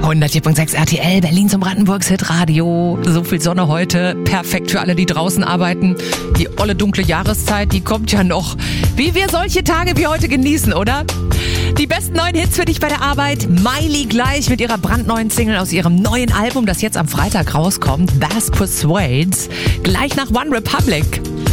104.6 RTL, Berlin zum Brandenburgs Hitradio. So viel Sonne heute, perfekt für alle, die draußen arbeiten. Die olle dunkle Jahreszeit, die kommt ja noch. Wie wir solche Tage wie heute genießen, oder? Die besten neuen Hits für dich bei der Arbeit. Miley gleich mit ihrer brandneuen Single aus ihrem neuen Album, das jetzt am Freitag rauskommt. Bass Persuades. Gleich nach One Republic.